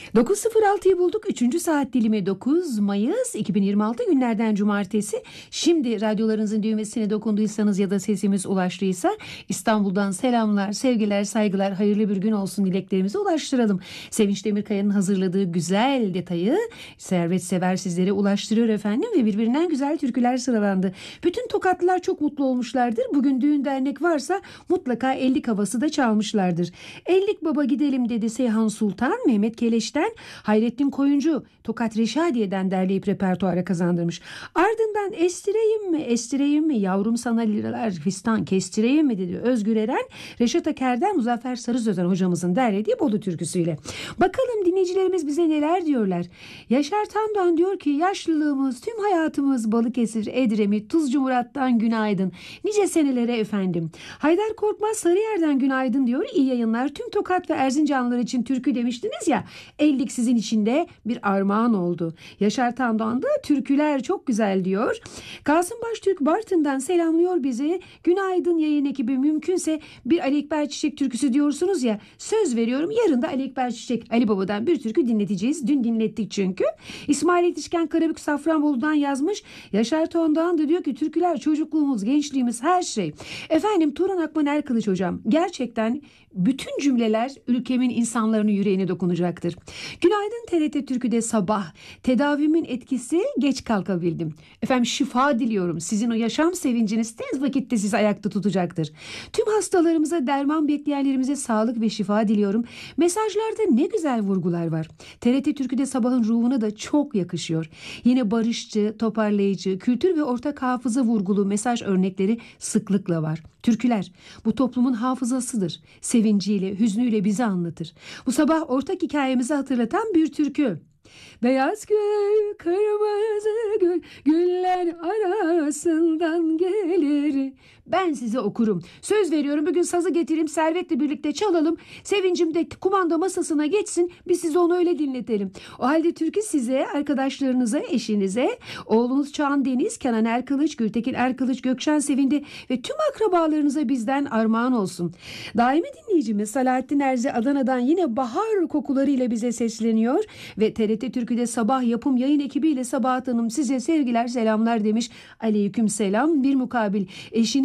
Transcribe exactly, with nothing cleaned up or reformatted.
dokuz sıfır altıyı bulduk. Üçüncü saat dilimi dokuz Mayıs iki bin yirmi altı günlerden cumartesi. Şimdi radyolarınızın düğmesine dokunduysanız ya da sesimiz ulaştıysa İstanbul'dan selamlar, sevgiler, saygılar, hayırlı bir gün olsun dileklerimizi ulaştıralım. Sevinç Demirkaya'nın hazırladığı güzel detayı Servet Sever sizlere ulaştırıyor efendim ve birbirinden güzel türküler sıralandı. Bütün Tokatlılar çok mutlu olmuşlardır. Bugün düğün dernek varsa mutlaka ellik havası da çalmışlardır. Ellik baba gidelim dedi Seyhan Sultan. Mehmet Keleş'ten Hayrettin Koyuncu Tokat Reşadiye'den derleyip repertuara kazandırmış. Ardından estireyim mi estireyim mi yavrum sana liralar fistan kestireyim mi dedi Özgür Eren. Reşat Aker'den Muzaffer Sarı Sözen hocamızın derlediği Bolu türküsüyle. Bakalım dinleyicilerimiz bize neler diyorlar. Yaşar Tandoğan diyor ki yaşlılığımız tüm hayatımız Balıkesir, Edremit, Tuzcu Murat'tan günaydın. Nice senelere efendim. Haydar Korkmaz Sarıyer'den günaydın diyor. İyi yayınlar. Tüm Tokat ve Erzincanlılar için türkü demiştiniz ya. Ellik sizin için de bir armağan oldu. Yaşar Tandoğan da türküler çok güzel diyor. Kasım Baştürk Bartın'dan selamlıyor bizi. Günaydın yayın ekibi, mümkünse bir Ali Ekber Çiçek türküsü diyorsunuz ya. Söz veriyorum yarın da Ali Ekber Çiçek Ali Baba'dan bir türkü dinleteceğiz. Dün dinlettik çünkü. İsmail Yetişken Karabük Safranbolu'dan yazmış. Yaşar Tandoğan da diyor ki türküler çocukluğumuz, gençliğimiz, her şey. Efendim Turan Akman Erkılıç hocam, gerçekten bütün cümleler ülkemin insanların yüreğine dokunacaktır. Günaydın T R T Türkü'de sabah. Tedavimin etkisi geç kalkabildim. Efendim şifa diliyorum. Sizin o yaşam sevinciniz tez vakitte sizi ayakta tutacaktır. Tüm hastalarımıza, derman bekleyenlerimize sağlık ve şifa diliyorum. Mesajlarda ne güzel vurgular var. T R T Türkü'de sabahın ruhuna da çok yakışıyor. Yine barışçı, toparlayıcı, kültür ve ortak hafıza vurgulu mesaj örnekleri sıklıkla var. Türküler bu toplumun hafızasıdır. Sevinciyle, hüznüyle bizi anlatır. Bu sabah ortak hikayemizi hatırlatan bir türkü. Beyaz gül, kırmızı gül, güller arasından gelir. Ben size okurum. Söz veriyorum bugün sazı getireyim, Servet'le birlikte çalalım. Sevincim de kumanda masasına geçsin. Biz size onu öyle dinletelim. O halde türkü size, arkadaşlarınıza, eşinize, oğlunuz Çağan Deniz, Kenan Erkılıç, Gültekin Erkılıç, Gökşen Sevindi ve tüm akrabalarınıza bizden armağan olsun. Daimi dinleyicimiz Salahattin Erzi Adana'dan yine bahar kokularıyla bize sesleniyor ve T R T Türkü'de sabah yapım yayın ekibiyle Sabahat Hanım size sevgiler, selamlar demiş. Aleyküm selam. Bir mukabil eşiniz